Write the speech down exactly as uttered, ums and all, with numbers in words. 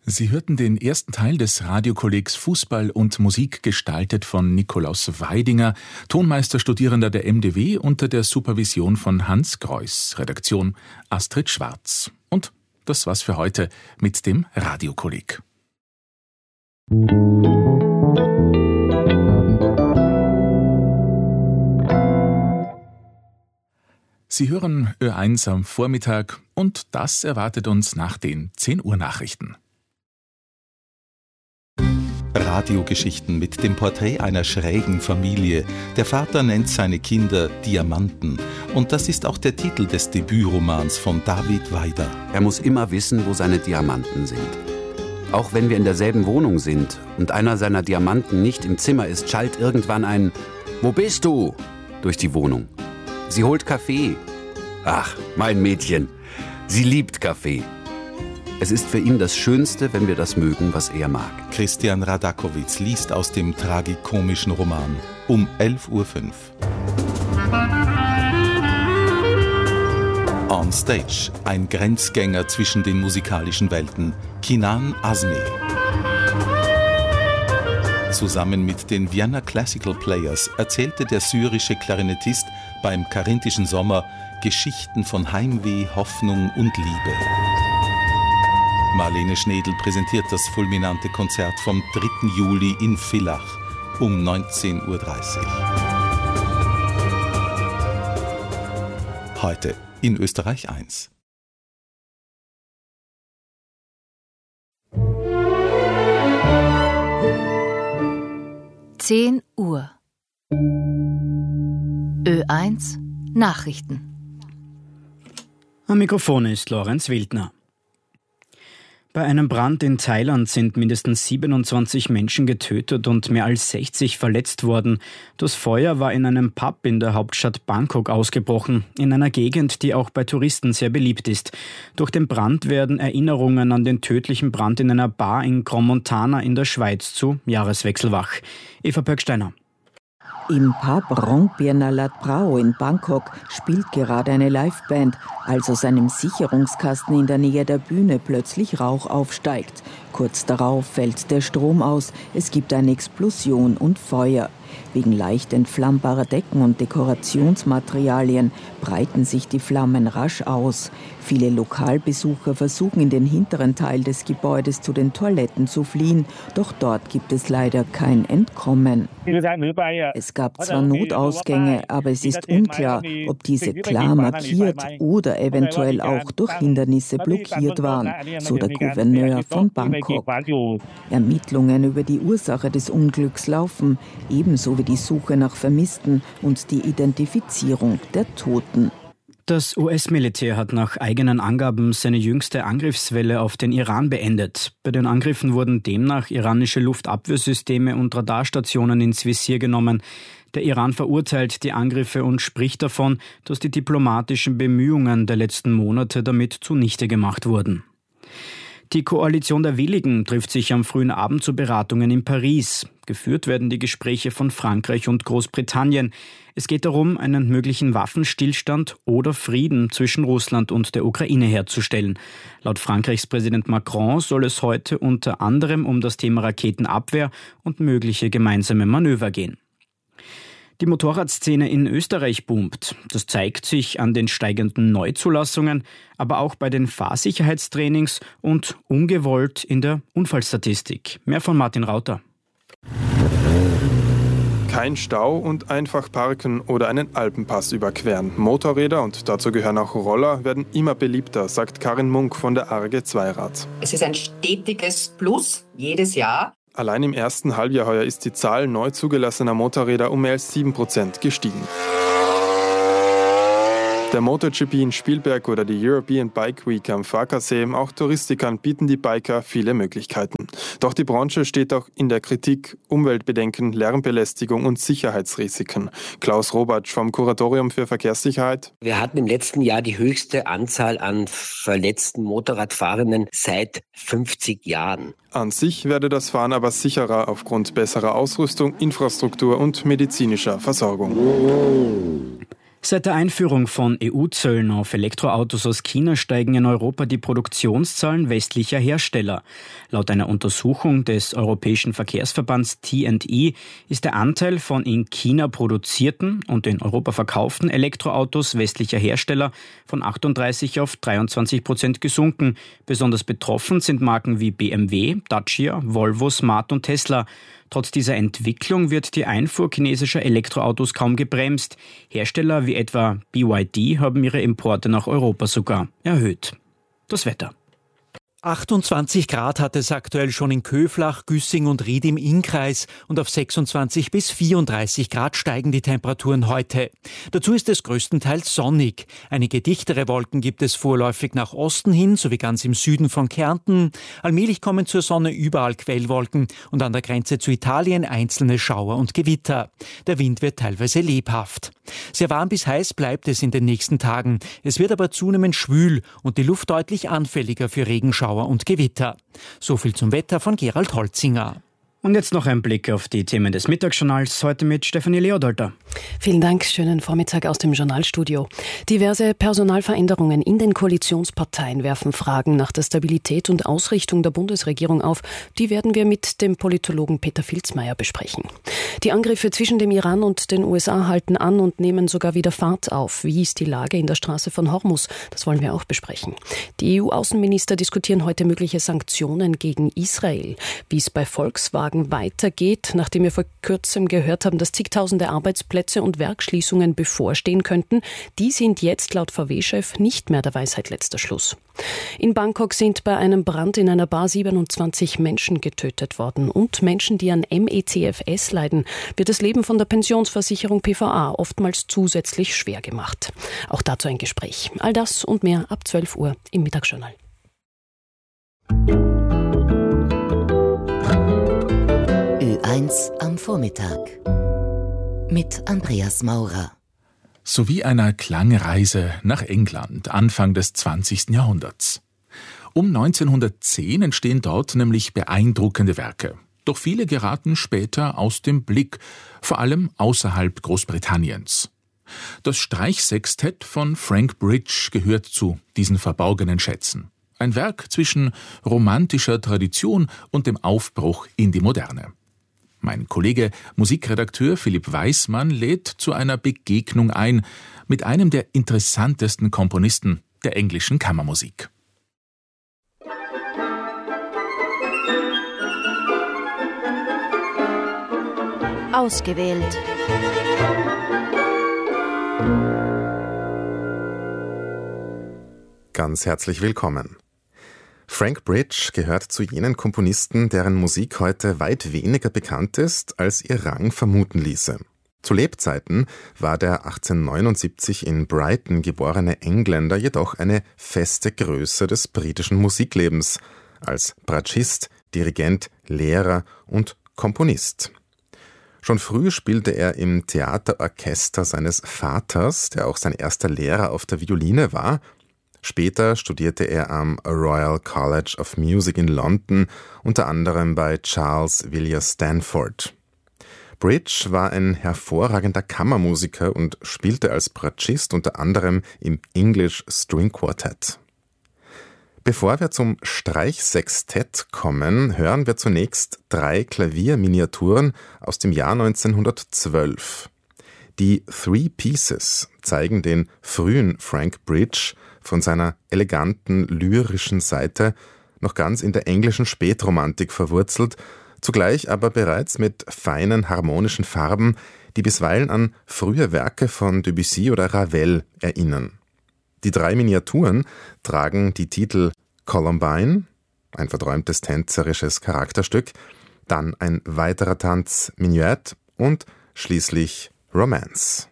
Sie hörten den ersten Teil des Radiokollegs Fußball und Musik, gestaltet von Nikolaus Weidinger, Tonmeisterstudierender der M D W unter der Supervision von Hans Greuß, Redaktion Astrid Schwarz. Und das war's für heute mit dem Radiokolleg. Sie hören Ö eins am Vormittag und das erwartet uns nach den zehn Uhr Nachrichten. Radiogeschichten mit dem Porträt einer schrägen Familie. Der Vater nennt seine Kinder Diamanten. Und das ist auch der Titel des Debütromans von David Weider. Er muss immer wissen, wo seine Diamanten sind. Auch wenn wir in derselben Wohnung sind und einer seiner Diamanten nicht im Zimmer ist, schallt irgendwann ein »Wo bist du?« durch die Wohnung. Sie holt Kaffee. Ach, mein Mädchen, sie liebt Kaffee. Es ist für ihn das Schönste, wenn wir das mögen, was er mag. Christian Radakowitz liest aus dem tragikomischen Roman um elf Uhr fünf. On Stage, ein Grenzgänger zwischen den musikalischen Welten, Kinan Azmi. Zusammen mit den Vienna Classical Players erzählte der syrische Klarinettist beim Karinthischen Sommer Geschichten von Heimweh, Hoffnung und Liebe. Marlene Schnedl präsentiert das fulminante Konzert vom dritten Juli in Villach um neunzehn Uhr dreißig. Heute in Österreich eins. zehn Uhr. Ö eins Nachrichten. Am Mikrofon ist Lorenz Wildner. Bei einem Brand in Thailand sind mindestens siebenundzwanzig Menschen getötet und mehr als sechzig verletzt worden. Das Feuer war in einem Pub in der Hauptstadt Bangkok ausgebrochen, in einer Gegend, die auch bei Touristen sehr beliebt ist. Durch den Brand werden Erinnerungen an den tödlichen Brand in einer Bar in Crans-Montana in der Schweiz zu Jahreswechsel wach. Eva Pöcksteiner. Im Pub Rong Pierna Lat Prao in Bangkok spielt gerade eine Liveband, als aus einem Sicherungskasten in der Nähe der Bühne plötzlich Rauch aufsteigt. Kurz darauf fällt der Strom aus, es gibt eine Explosion und Feuer. Wegen leicht entflammbarer Decken und Dekorationsmaterialien breiten sich die Flammen rasch aus. Viele Lokalbesucher versuchen in den hinteren Teil des Gebäudes zu den Toiletten zu fliehen, doch dort gibt es leider kein Entkommen. Es gab zwar Notausgänge, aber es ist unklar, ob diese klar markiert oder eventuell auch durch Hindernisse blockiert waren, so der Gouverneur von Bangkok. Ermittlungen über die Ursache des Unglücks laufen, ebenso wie die Suche nach Vermissten und die Identifizierung der Toten. Das U S-Militär hat nach eigenen Angaben seine jüngste Angriffswelle auf den Iran beendet. Bei den Angriffen wurden demnach iranische Luftabwehrsysteme und Radarstationen ins Visier genommen. Der Iran verurteilt die Angriffe und spricht davon, dass die diplomatischen Bemühungen der letzten Monate damit zunichte gemacht wurden. Die Koalition der Willigen trifft sich am frühen Abend zu Beratungen in Paris. Geführt werden die Gespräche von Frankreich und Großbritannien. Es geht darum, einen möglichen Waffenstillstand oder Frieden zwischen Russland und der Ukraine herzustellen. Laut Frankreichs Präsident Macron soll es heute unter anderem um das Thema Raketenabwehr und mögliche gemeinsame Manöver gehen. Die Motorradszene in Österreich boomt. Das zeigt sich an den steigenden Neuzulassungen, aber auch bei den Fahrsicherheitstrainings und ungewollt in der Unfallstatistik. Mehr von Martin Rauter. Kein Stau und einfach parken oder einen Alpenpass überqueren. Motorräder, und dazu gehören auch Roller, werden immer beliebter, sagt Karin Munk von der Arge Zweirad. Es ist ein stetiges Plus jedes Jahr. Allein im ersten Halbjahr heuer ist die Zahl neu zugelassener Motorräder um mehr als sieben Prozent gestiegen. Der MotoGP in Spielberg oder die European Bike Week am Farkasee, auch Touristikern bieten die Biker viele Möglichkeiten. Doch die Branche steht auch in der Kritik: Umweltbedenken, Lärmbelästigung und Sicherheitsrisiken. Klaus Robatsch vom Kuratorium für Verkehrssicherheit. Wir hatten im letzten Jahr die höchste Anzahl an verletzten Motorradfahrenden seit fünfzig Jahren. An sich werde das Fahren aber sicherer aufgrund besserer Ausrüstung, Infrastruktur und medizinischer Versorgung. Seit der Einführung von E U-Zöllen auf Elektroautos aus China steigen in Europa die Produktionszahlen westlicher Hersteller. Laut einer Untersuchung des Europäischen Verkehrsverbands T and E ist der Anteil von in China produzierten und in Europa verkauften Elektroautos westlicher Hersteller von achtunddreißig auf dreiundzwanzig Prozent gesunken. Besonders betroffen sind Marken wie B M W, Dacia, Volvo, Smart und Tesla. Trotz dieser Entwicklung wird die Einfuhr chinesischer Elektroautos kaum gebremst. Hersteller wie etwa B Y D haben ihre Importe nach Europa sogar erhöht. Das Wetter. achtundzwanzig Grad hat es aktuell schon in Köflach, Güssing und Ried im Innkreis und auf sechsundzwanzig bis vierunddreißig Grad steigen die Temperaturen heute. Dazu ist es größtenteils sonnig. Einige dichtere Wolken gibt es vorläufig nach Osten hin, sowie ganz im Süden von Kärnten. Allmählich kommen zur Sonne überall Quellwolken und an der Grenze zu Italien einzelne Schauer und Gewitter. Der Wind wird teilweise lebhaft. Sehr warm bis heiß bleibt es in den nächsten Tagen. Es wird aber zunehmend schwül und die Luft deutlich anfälliger für Regenschauer und Gewitter. So viel zum Wetter von Gerald Holzinger. Und jetzt noch ein Blick auf die Themen des Mittagsjournals, heute mit Stefanie Leodolter. Vielen Dank, schönen Vormittag aus dem Journalstudio. Diverse Personalveränderungen in den Koalitionsparteien werfen Fragen nach der Stabilität und Ausrichtung der Bundesregierung auf. Die werden wir mit dem Politologen Peter Filzmeier besprechen. Die Angriffe zwischen dem Iran und den U S A halten an und nehmen sogar wieder Fahrt auf. Wie ist die Lage in der Straße von Hormuz? Das wollen wir auch besprechen. Die E U-Außenminister diskutieren heute mögliche Sanktionen gegen Israel. Wie es bei Volkswagen weitergeht, nachdem wir vor kurzem gehört haben, dass zigtausende Arbeitsplätze und Werksschließungen bevorstehen könnten, die sind jetzt laut V W-Chef nicht mehr der Weisheit letzter Schluss. In Bangkok sind bei einem Brand in einer Bar siebenundzwanzig Menschen getötet worden und Menschen, die an M E C F S leiden, wird das Leben von der Pensionsversicherung P V A oftmals zusätzlich schwer gemacht. Auch dazu ein Gespräch. All das und mehr ab zwölf Uhr im Mittagsjournal. Ö eins am Vormittag mit Andreas Maurer. Sowie einer Klangreise nach England Anfang des zwanzigsten Jahrhunderts. Um neunzehnhundertzehn entstehen dort nämlich beeindruckende Werke. Doch viele geraten später aus dem Blick, vor allem außerhalb Großbritanniens. Das Streichsextett von Frank Bridge gehört zu diesen verborgenen Schätzen. Ein Werk zwischen romantischer Tradition und dem Aufbruch in die Moderne. Mein Kollege, Musikredakteur Philipp Weismann, lädt zu einer Begegnung ein mit einem der interessantesten Komponisten der englischen Kammermusik. Ausgewählt. Ganz herzlich willkommen. Frank Bridge gehört zu jenen Komponisten, deren Musik heute weit weniger bekannt ist, als ihr Rang vermuten ließe. Zu Lebzeiten war der achtzehnhundertneunundsiebzig in Brighton geborene Engländer jedoch eine feste Größe des britischen Musiklebens, als Bratschist, Dirigent, Lehrer und Komponist. Schon früh spielte er im Theaterorchester seines Vaters, der auch sein erster Lehrer auf der Violine war. Später studierte er am Royal College of Music in London, unter anderem bei Charles Villiers Stanford. Bridge war ein hervorragender Kammermusiker und spielte als Bratschist unter anderem im English String Quartet. Bevor wir zum Streichsextett kommen, hören wir zunächst drei Klavierminiaturen aus dem Jahr neunzehnhundertzwölf. Die Three Pieces zeigen den frühen Frank Bridge von seiner eleganten, lyrischen Seite, noch ganz in der englischen Spätromantik verwurzelt, zugleich aber bereits mit feinen harmonischen Farben, die bisweilen an frühe Werke von Debussy oder Ravel erinnern. Die drei Miniaturen tragen die Titel Columbine, ein verträumtes tänzerisches Charakterstück, dann ein weiterer Tanz Minuet und schließlich Romance.